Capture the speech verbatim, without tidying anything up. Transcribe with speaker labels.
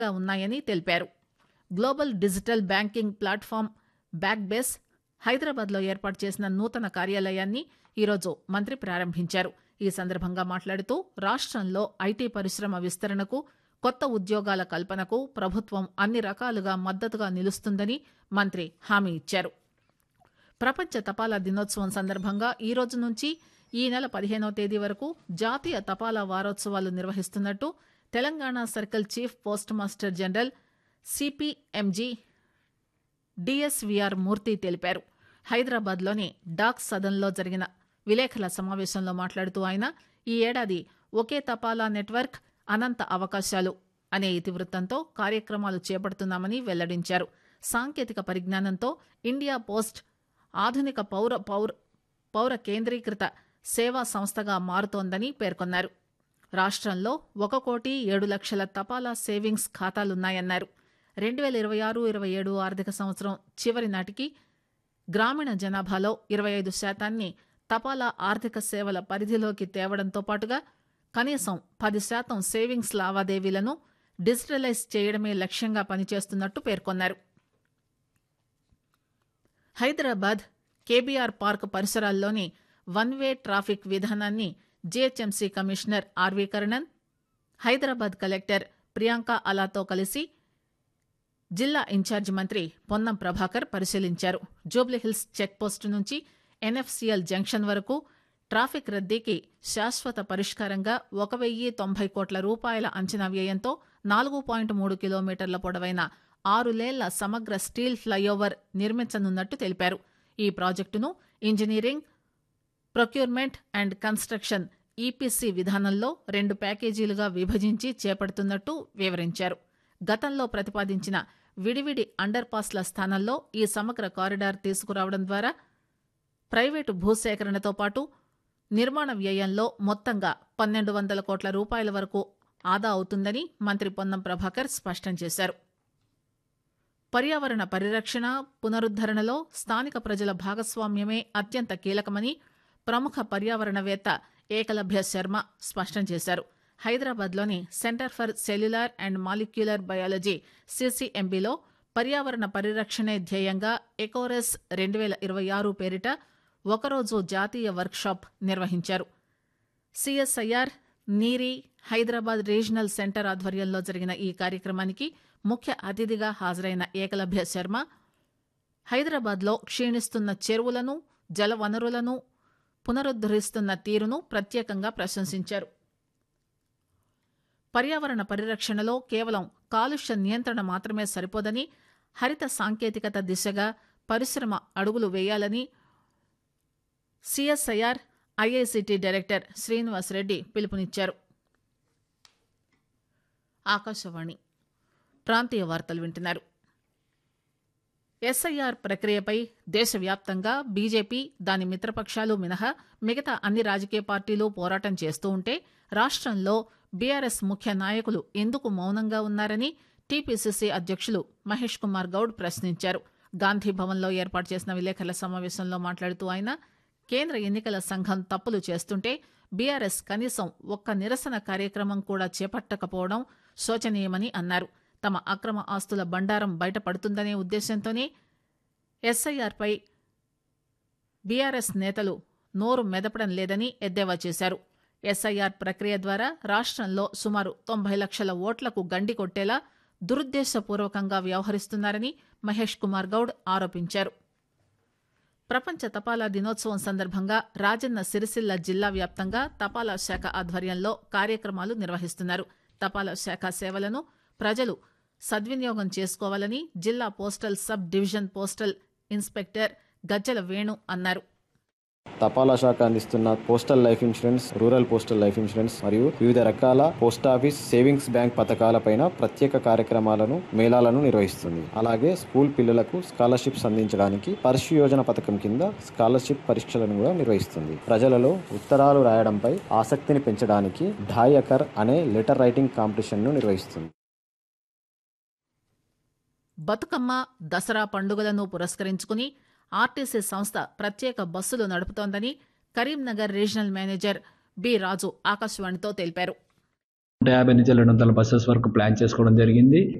Speaker 1: గా ఉన్నాయని తెలిపారు. గ్లోబల్ డిజిటల్ బ్యాంకింగ్ ప్లాట్ఫామ్ బ్యాక్బేస్ హైదరాబాద్లో ఏర్పాటు చేసిన నూతన కార్యాలయాన్ని ఈరోజు మంత్రి ప్రారంభించారు. ఈ సందర్భంగా మాట్లాడుతూ రాష్టంలో ఐటీ పరిశ్రమ విస్తరణకు, కొత్త ఉద్యోగాల కల్పనకు ప్రభుత్వం అన్ని రకాలుగా మద్దతుగా నిలుస్తుందని మంత్రి హామీ ఇచ్చారు. ప్రపంచ తపాలా దినోత్సవం సందర్భంగా ఈ రోజు నుంచి ఈ నెల పదిహేనో తేదీ వరకు జాతీయ తపాలా వారోత్సవాలు నిర్వహిస్తున్నట్టు Telangana circle chief post master general సిపిఎంజి DSVR మూర్తి తెలిపారు. హైదరాబాద్లోని డాక్ సదన్లో జరిగిన విలేకరుల సమావేశంలో మాట్లాడుతూ ఆయన ఈ ఏడాది ఒకే తపాలా నెట్వర్క్ అనంత అవకాశాలు అనే ఇతివృత్తంతో కార్యక్రమాలు చేపడుతున్నామని వెల్లడించారు. సాంకేతిక పరిజ్ఞానంతో ఇండియా పోస్ట్ ఆధునిక పౌర పౌర పౌర కేంద్రీకృత సేవా సంస్థగా మారుతోందని పేర్కొన్నారు. రాష్ట్రంలో ఒక కోటి ఏడు లక్షల తపాలా సేవింగ్స్ ఖాతాలున్నాయన్నారు. రెండు వేల ఇరవై ఆరు ఇరవై ఏడు ఆర్థిక సంవత్సరం చివరి నాటికి గ్రామీణ జనాభాలో ఇరవై ఐదు శాతాన్ని తపాలా ఆర్థిక సేవల పరిధిలోకి తేవడంతో పాటుగా కనీసం పది శాతం సేవింగ్స్ లావాదేవీలను డిజిటలైజ్ చేయడమే లక్ష్యంగా పనిచేస్తున్నట్టు పేర్కొన్నారు. Hyderabad KBR park పరిసరాల్లోని one way traffic విధానాన్ని GHMC commissioner RV Karnan, Hyderabad collector Priyanka అలాతో కలిసి జిల్లా ఇన్ఛార్జి మంత్రి పొన్నం ప్రభాకర్ పరిశీలించారు. జూబ్లీహిల్స్ చెక్పోస్టు నుంచి ఎన్ఎఫ్సీఎల్ జంక్షన్ వరకు ట్రాఫిక్ రద్దీకి శాశ్వత పరిష్కారంగా ఒక వెయ్యి తొంభై కోట్ల రూపాయల అంచనా వ్యయంతో నాలుగు పాయింట్ మూడు కిలోమీటర్ల పొడవైన ఆరులేళ్ల సమగ్ర స్టీల్ ఫ్లైఓవర్ నిర్మించనున్నట్టు తెలిపారు. ఈ ప్రాజెక్టును engineering, procurement and construction EPC విధానంలో రెండు ప్యాకేజీలుగా విభజించి చేపడుతున్నట్టు వివరించారు. గతంలో ప్రతిపాదించిన విడివిడి అండర్ పాస్ల స్థానంలో ఈ సమగ్ర కారిడార్ తీసుకురావడం ద్వారా ప్రైవేటు భూసేకరణతో పాటు నిర్మాణ వ్యయంలో మొత్తంగా పన్నెండు వందల కోట్ల రూపాయల వరకు ఆదా అవుతుందని మంత్రి పొన్నం ప్రభాకర్ స్పష్టం చేశారు. పర్యావరణ పరిరక్షణ, పునరుద్దరణలో స్థానిక ప్రజల భాగస్వామ్యమే అత్యంత కీలకమని ప్రముఖ పర్యావరణవేత్త ఏకలభ్య శర్మ స్పష్టం చేశారు. హైదరాబాద్లోని centre for cellular and molecular biology సీసీఎంబీలో పర్యావరణ పరిరక్షణే ధ్యేయంగా ఎకోరెస్ రెండు వేల ఇరవై ఆరు పేరిట ఒకరోజు జాతీయ వర్క్షాప్ నిర్వహించారు. సిఎస్ఐఆర్, నీరి, హైదరాబాద్ రీజనల్ సెంటర్ ఆధ్వర్యంలో జరిగిన ఈ కార్యక్రమానికి ముఖ్య అతిథిగా హాజరైన ఏకలభ్య శర్మ హైదరాబాద్లో క్షీణిస్తున్న చెరువులను, జలవనరులను పునరుద్దరిస్తున్న తీరును ప్రత్యేకంగా ప్రశంసించారు. పర్యావరణ పరిరక్షణలో కేవలం కాలుష్య నియంత్రణ మాత్రమే సరిపోదని, హరిత సాంకేతికత దిశగా పరిశ్రమ అడుగులు వేయాలని CSIR IICT director Srinivas Reddy పిలుపునిచ్చారు. ఆకాశవాణి ప్రాంతీయ వార్తలు వింటున్నారు. ఎస్ఐఆర్ ప్రక్రియపై దేశవ్యాప్తంగా బీజేపీ, దాని మిత్రపక్షాలు మినహా మిగతా అన్ని రాజకీయ పార్టీలు పోరాటం చేస్తూ ఉంటే రాష్ట్రంలో బీఆర్ఎస్ ముఖ్య నాయకులు ఎందుకు మౌనంగా ఉన్నారని టీపీసీసీ అధ్యక్షులు మహేష్ కుమార్ గౌడ్ ప్రశ్నించారు. గాంధీ భవన్లో ఏర్పాటు చేసిన విలేకరుల సమావేశంలో మాట్లాడుతూ ఆయన కేంద్ర ఎన్నికల సంఘం తప్పులు చేస్తుంటే బీఆర్ఎస్ కనీసం ఒక్క నిరసన కార్యక్రమం కూడా చేపట్టకపోవడం శోచనీయమని అన్నారు. తమ అక్రమ ఆస్తుల బండారం బయటపడుతుందనే ఉద్దేశంతోనే ఎస్ఐఆర్పై బీఆర్ఎస్ నేతలు నోరు మెదపడం లేదని ఎద్దేవా చేశారు. ఎస్ఐఆర్ ప్రక్రియ ద్వారా రాష్ట్రంలో సుమారు తొంభై లక్షల ఓట్లకు గండి కొట్టేలా దురుద్దేశపూర్వకంగా వ్యవహరిస్తున్నారని మహేష్ కుమార్ గౌడ్ ఆరోపించారు. ప్రపంచ తపాలా దినోత్సవం సందర్భంగా రాజన్న సిరిసిల్ల జిల్లా వ్యాప్తంగా తపాలా శాఖ ఆధ్వర్యంలో కార్యక్రమాలు నిర్వహిస్తున్నారు. తపాలా శాఖ సేవలను ప్రజలు సద్వినియోగం చేసుకోవాలని జిల్లా postal sub division postal inspector గజ్జల వేణు అన్నారు.
Speaker 2: తపాలా శాఖ అందిస్తున్న postal life insurance, rural postal life insurance మరియు వివిధ రకాల పోస్టాఫీస్ సేవింగ్స్ బ్యాంక్ పథకాలపైన ప్రత్యేక కార్యక్రమాలను, మేళాలను నిర్వహిస్తుంది. అలాగే స్కూల్ పిల్లలకు స్కాలర్షిప్స్ అందించడానికి పర్షు యోజన పథకం కింద స్కాలర్షిప్ పరీక్షలను కూడా నిర్వహిస్తుంది. ప్రజలలో ఉత్తరాలు రాయడంపై ఆసక్తిని పెంచడానికి ఢాయకర్ అనే లెటర్ రైటింగ్ కాంపిటీషన్ ను నిర్వహిస్తుంది.
Speaker 1: బతుకమ్మ, దసరా పండుగలను పురస్కరించుకుని ఆర్టీసీ సంస్థ ప్రత్యేక బస్సులు నడుపుతోందని కరీంనగర్ రీజనల్ మేనేజర్ బి రాజు ఆకాశవాణితో తెలిపారు.
Speaker 3: నూట యాభై నుంచి రెండు వందల బస్సెస్ వరకు ప్లాన్ చేసుకోవడం జరిగింది.